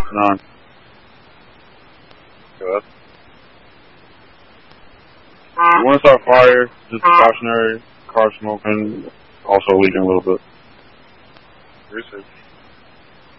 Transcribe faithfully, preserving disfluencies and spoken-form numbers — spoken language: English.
None. Good. When it's on fire, just cautionary, car smoking, also leaking a little bit. Research.